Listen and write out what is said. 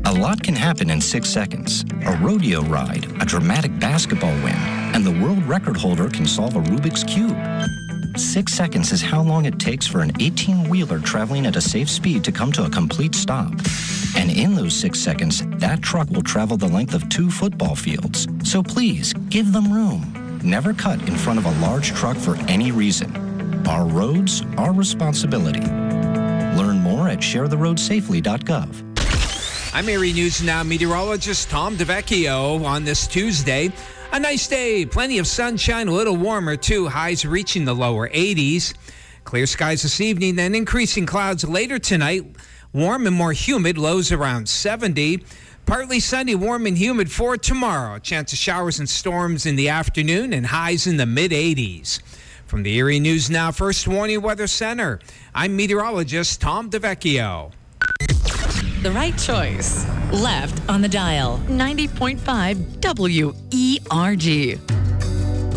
A lot can happen in 6 seconds. A rodeo ride, a dramatic basketball win, and the world record holder can solve a Rubik's Cube. 6 seconds is how long it takes for an 18-wheeler traveling at a safe speed to come to a complete stop. And in those 6 seconds, that truck will travel the length of 2 football fields. So please, give them room. Never cut in front of a large truck for any reason. Our roads, our responsibility. Learn more at sharetheroadsafely.gov. I'm Erie News Now meteorologist Tom DeVecchio on this Tuesday. A nice day, plenty of sunshine, a little warmer too, highs reaching the lower 80s. Clear skies this evening, then increasing clouds later tonight. Warm and more humid, lows around 70. Partly sunny, warm and humid for tomorrow. A chance of showers and storms in the afternoon and highs in the mid-80s. From the Erie News Now First Warning Weather Center, I'm meteorologist Tom DeVecchio. The right choice. Left on the dial. 90.5 WERG.